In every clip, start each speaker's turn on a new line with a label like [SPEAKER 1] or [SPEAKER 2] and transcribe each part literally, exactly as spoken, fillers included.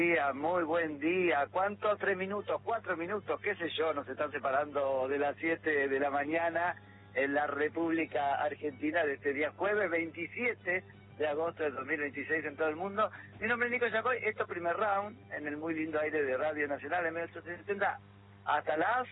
[SPEAKER 1] Día, muy buen día. ¿Cuántos? ¿Tres minutos? ¿Cuatro minutos? ¿Qué sé yo? Nos están separando de las siete de la mañana en la República Argentina de este día jueves veintisiete de agosto del dos mil veintiséis en todo el mundo. Mi nombre es Nico Yacoy. Esto primer round en el muy lindo aire de Radio Nacional en mil ochocientos setenta hasta las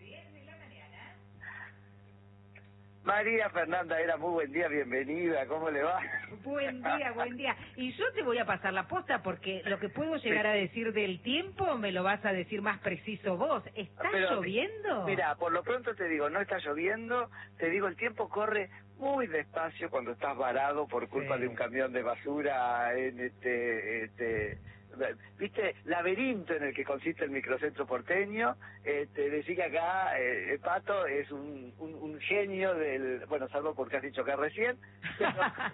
[SPEAKER 1] María Fernanda Era, muy buen día, bienvenida, ¿cómo le va?
[SPEAKER 2] Buen día, buen día. Y yo te voy a pasar la posta porque lo que puedo llegar a decir del tiempo me lo vas a decir más preciso vos. ¿Está
[SPEAKER 1] Pero,
[SPEAKER 2] lloviendo?
[SPEAKER 1] Mira, por lo pronto te digo, no está lloviendo, te digo, el tiempo corre muy despacio cuando estás varado por culpa
[SPEAKER 2] Sí.
[SPEAKER 1] de un camión de basura en este... este ¿viste? Laberinto en el que consiste el microcentro porteño. Este, decir que acá eh, el Pato es un, un, un genio del... Bueno, salvo porque has dicho que recién. Pero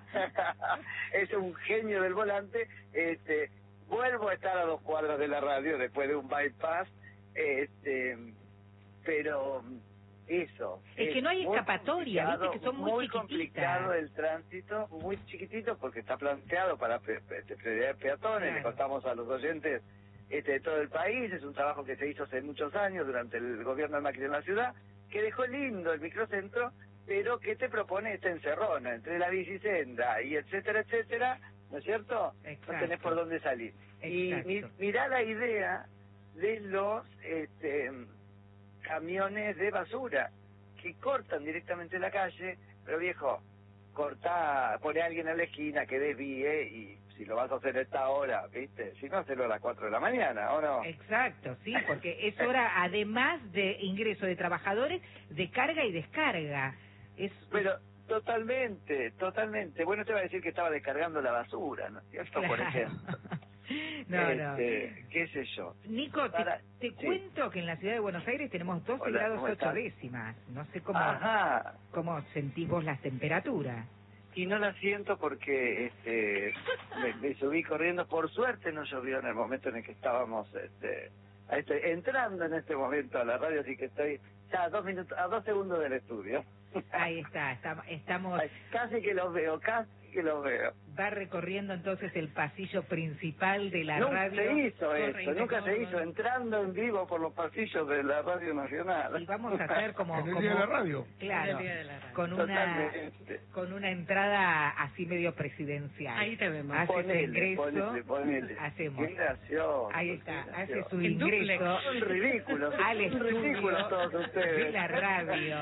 [SPEAKER 1] es un genio del volante. Este, vuelvo a estar a dos cuadras de la radio después de un bypass. Este, pero... Eso.
[SPEAKER 2] Es, es que no hay escapatoria, viste que son muy,
[SPEAKER 1] muy
[SPEAKER 2] chiquititas.
[SPEAKER 1] complicado el tránsito, muy chiquitito porque está planteado para pe pe prioridad de peatones. Claro. Le contamos a los oyentes este, de todo el país. Es un trabajo que se hizo hace muchos años durante el gobierno de Macri en la ciudad, que dejó lindo el microcentro, pero que te propone esta encerrona entre la bicisenda y etcétera, etcétera, ¿no es cierto? Exacto. No tenés por dónde salir. Exacto. Y mi, mirá la idea de los... este camiones de basura que cortan directamente la calle, pero viejo, corta, pone a alguien en la esquina que desvíe y si lo vas a hacer a esta hora, ¿viste? Si no, hacerlo a las cuatro de la mañana, ¿o no?
[SPEAKER 2] Exacto, sí, porque es hora, además de ingreso de trabajadores, de carga y descarga. Es...
[SPEAKER 1] Pero totalmente, totalmente. Bueno, te iba a decir que estaba descargando la basura, ¿no es cierto?
[SPEAKER 2] Claro.
[SPEAKER 1] Por ejemplo.
[SPEAKER 2] No,
[SPEAKER 1] este,
[SPEAKER 2] no.
[SPEAKER 1] ¿Qué sé yo?
[SPEAKER 2] Nico, te,
[SPEAKER 1] Para...
[SPEAKER 2] te sí. cuento que en la ciudad de Buenos Aires tenemos doce
[SPEAKER 1] Hola,
[SPEAKER 2] grados ocho décimas. No sé cómo,
[SPEAKER 1] Ajá.
[SPEAKER 2] cómo sentís vos las temperaturas.
[SPEAKER 1] Y no la siento porque este me, me subí corriendo. Por suerte no llovió en el momento en el que estábamos este, a este entrando en este momento a la radio, así que estoy ya a dos minutos, a dos segundos del estudio.
[SPEAKER 2] Ahí está, está estamos...
[SPEAKER 1] Ay, casi que los veo, casi que los veo.
[SPEAKER 2] Va recorriendo entonces el pasillo principal de la
[SPEAKER 1] nunca
[SPEAKER 2] radio.
[SPEAKER 1] Se hizo eso, nunca
[SPEAKER 2] corre,
[SPEAKER 1] se hizo, entrando en vivo por los pasillos de la Radio Nacional.
[SPEAKER 2] Y vamos a hacer como...
[SPEAKER 3] en el
[SPEAKER 2] como,
[SPEAKER 3] día de la radio.
[SPEAKER 2] Claro,
[SPEAKER 4] día de la radio.
[SPEAKER 2] con una con una entrada así medio presidencial.
[SPEAKER 4] Ahí te vemos.
[SPEAKER 2] Hace
[SPEAKER 1] ponele,
[SPEAKER 2] su ingreso,
[SPEAKER 1] ponele, ponele.
[SPEAKER 2] hacemos.
[SPEAKER 1] Qué gracioso.
[SPEAKER 2] Ahí está, hace su
[SPEAKER 4] El
[SPEAKER 2] ingreso.
[SPEAKER 1] Son ridículos,
[SPEAKER 2] al
[SPEAKER 1] son
[SPEAKER 2] estudio
[SPEAKER 1] ridículos todos ustedes.
[SPEAKER 2] de la radio.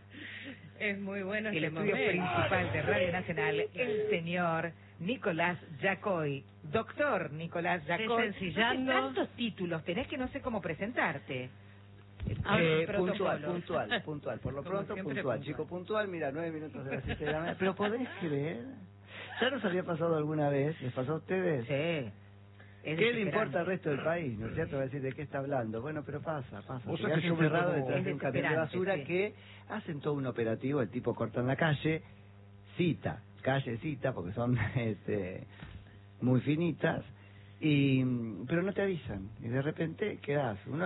[SPEAKER 4] Es muy bueno
[SPEAKER 2] El
[SPEAKER 4] este
[SPEAKER 2] estudio
[SPEAKER 4] momento.
[SPEAKER 2] principal de Radio Nacional, el señor Nicolás Yacoy. Doctor Nicolás Yacoy.
[SPEAKER 4] Desencillando.
[SPEAKER 2] Tantos títulos tenés que no sé cómo presentarte.
[SPEAKER 4] Ah,
[SPEAKER 5] Eh,
[SPEAKER 2] Protocolos.
[SPEAKER 5] puntual, puntual, puntual. Por lo
[SPEAKER 4] Como
[SPEAKER 5] pronto,
[SPEAKER 4] siempre,
[SPEAKER 5] puntual.
[SPEAKER 4] puntual.
[SPEAKER 5] Chico puntual, mira, nueve minutos de las siete de la mañana. Pero ¿podés creer? ¿Ya nos había pasado alguna vez? ¿Les pasó a ustedes?
[SPEAKER 2] Sí. Es
[SPEAKER 5] ¿Qué le
[SPEAKER 2] desesperante.
[SPEAKER 5] importa al resto del país? ¿No es cierto? Va a decir, ¿de qué está hablando? Bueno, pero pasa, pasa.
[SPEAKER 3] Vos
[SPEAKER 5] Se
[SPEAKER 3] sabés que
[SPEAKER 5] hacen
[SPEAKER 3] yo me
[SPEAKER 5] cerrado
[SPEAKER 3] tomo-
[SPEAKER 5] detrás de
[SPEAKER 2] Es
[SPEAKER 5] un camión de
[SPEAKER 2] desesperante,
[SPEAKER 5] basura
[SPEAKER 2] sí.
[SPEAKER 5] que hacen todo un operativo, el tipo corta en la calle, cita, calle cita, porque son este, muy finitas, y pero no te avisan. Y de repente quedás. Uno...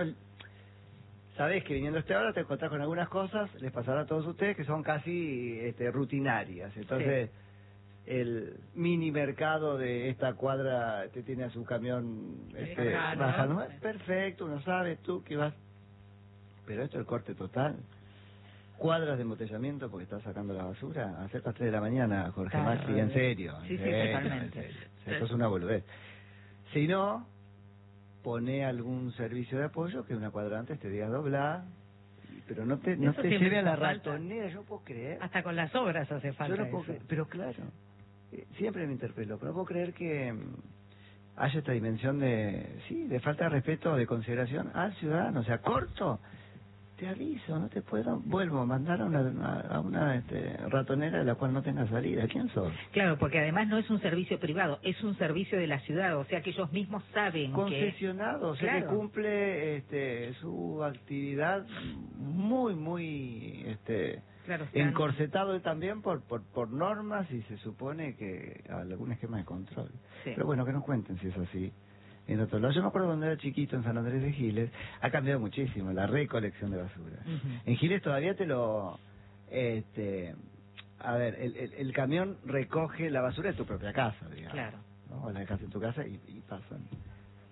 [SPEAKER 5] Sabés que viniendo a esta hora te encontrás con algunas cosas, les pasará a todos ustedes, que son casi este, rutinarias. Entonces, sí. El mini mercado de esta cuadra te tiene a su camión este,
[SPEAKER 4] Claro.
[SPEAKER 5] bajando. Perfecto, uno sabe tú que vas... Pero esto es el corte total. Cuadras de embotellamiento porque estás sacando la basura. A las tres de la mañana, Jorge
[SPEAKER 2] Claro.
[SPEAKER 5] Maxi, en serio.
[SPEAKER 2] Sí,
[SPEAKER 5] en
[SPEAKER 2] sí,
[SPEAKER 5] serio,
[SPEAKER 2] totalmente.
[SPEAKER 5] en serio. Esto es una boludez. Si no... Pone algún servicio de apoyo que una cuadra antes te diga doblar, pero no te no
[SPEAKER 4] Eso
[SPEAKER 5] te
[SPEAKER 4] siempre
[SPEAKER 5] lleve a la
[SPEAKER 4] hace falta.
[SPEAKER 5] ratonera, yo no puedo creer.
[SPEAKER 4] Hasta con las obras hace falta
[SPEAKER 5] Yo no puedo
[SPEAKER 4] eso.
[SPEAKER 5] creer, pero claro, eh, siempre me interpelo, pero no puedo creer que mm, haya esta dimensión de, sí, de falta de respeto, de consideración al ciudadano, o sea, corto, te aviso, no te puedo, vuelvo a mandar a una, a una este, ratonera de la cual no tenga salida. ¿Quién sos?
[SPEAKER 2] Claro, porque además no es un servicio privado, es un servicio de la ciudad, o sea que ellos mismos saben
[SPEAKER 5] Concesionado,
[SPEAKER 2] que...
[SPEAKER 5] se le
[SPEAKER 2] Claro.
[SPEAKER 5] cumple este, su actividad muy, muy este,
[SPEAKER 2] Claro, están-
[SPEAKER 5] encorsetado también por, por por normas y se supone que algún esquema de control.
[SPEAKER 2] Sí.
[SPEAKER 5] Pero bueno, que nos cuenten si es así. En otro lado, yo me acuerdo cuando era chiquito en San Andrés de Giles, ha cambiado muchísimo la recolección de basura.
[SPEAKER 2] Ujú.
[SPEAKER 5] En Giles todavía te lo... este A ver, el, el, el camión recoge la basura de tu propia casa, digamos.
[SPEAKER 2] Claro.
[SPEAKER 5] ¿no? O la dejas en tu casa y, y pasan.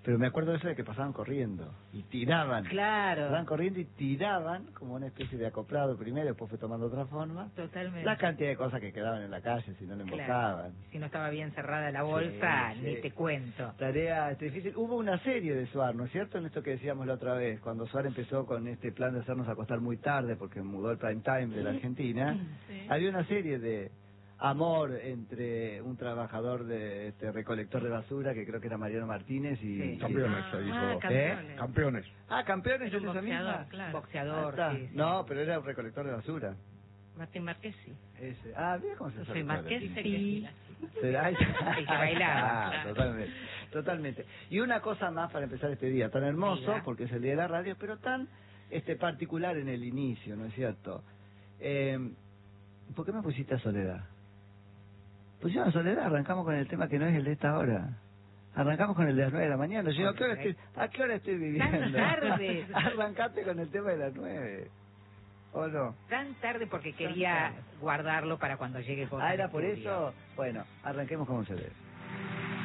[SPEAKER 5] Pero me acuerdo de eso de que pasaban corriendo y tiraban.
[SPEAKER 2] Claro.
[SPEAKER 5] Pasaban corriendo y tiraban como una especie de acoplado primero, después fue tomando otra forma.
[SPEAKER 2] Totalmente.
[SPEAKER 5] La cantidad de cosas que quedaban en la calle si no le
[SPEAKER 2] Claro.
[SPEAKER 5] embocaban.
[SPEAKER 2] Si no estaba bien cerrada la bolsa,
[SPEAKER 5] Sí,
[SPEAKER 2] ni
[SPEAKER 5] sí.
[SPEAKER 2] te cuento.
[SPEAKER 5] Tarea este, difícil. Hubo una serie de Suar, ¿no es cierto? En esto que decíamos la otra vez, cuando Suar empezó con este plan de hacernos acostar muy tarde porque mudó el prime time de la Argentina,
[SPEAKER 4] Sí.
[SPEAKER 5] había una serie de amor entre un trabajador de este recolector de basura, que creo que era Mariano Martínez, y...
[SPEAKER 2] Sí.
[SPEAKER 3] Campeones, se dijo.
[SPEAKER 4] Ah, campeones.
[SPEAKER 3] Campeones.
[SPEAKER 5] Ah, campeones
[SPEAKER 4] Era
[SPEAKER 5] es
[SPEAKER 4] un
[SPEAKER 5] esa
[SPEAKER 4] boxeador,
[SPEAKER 5] misma.
[SPEAKER 4] claro.
[SPEAKER 2] Boxeador,
[SPEAKER 5] Ahí
[SPEAKER 2] sí,
[SPEAKER 5] está.
[SPEAKER 2] sí.
[SPEAKER 5] No, pero era un recolector de basura.
[SPEAKER 4] Martín Márquez, sí.
[SPEAKER 5] Ese. Ah, mira cómo se
[SPEAKER 4] Yo
[SPEAKER 5] sabe
[SPEAKER 4] soy
[SPEAKER 5] todo.
[SPEAKER 4] Márquez,
[SPEAKER 2] Dice que
[SPEAKER 4] sí.
[SPEAKER 2] sí.
[SPEAKER 5] Será
[SPEAKER 2] El que bailaba,
[SPEAKER 5] Ah,
[SPEAKER 4] claro.
[SPEAKER 5] totalmente, totalmente. Y una cosa más para empezar este día, tan hermoso,
[SPEAKER 2] Diga.
[SPEAKER 5] porque es el día de la radio, pero tan este particular en el inicio, ¿no es cierto? Eh, ¿Por qué me pusiste a Soledad? Pusieron a Soledad, arrancamos con el tema que no es el de esta hora. Arrancamos con el de las nueve de la mañana. Yo, ¿a qué hora estoy, ¿a qué hora estoy viviendo?
[SPEAKER 2] Tan tarde.
[SPEAKER 5] Arrancaste con el tema de las nueve. ¿O no?
[SPEAKER 2] Tan tarde porque quería guardarlo para cuando llegue José
[SPEAKER 5] Ah,
[SPEAKER 2] al
[SPEAKER 5] ¿era por
[SPEAKER 2] estudio.
[SPEAKER 5] eso? Bueno, arranquemos con un C D.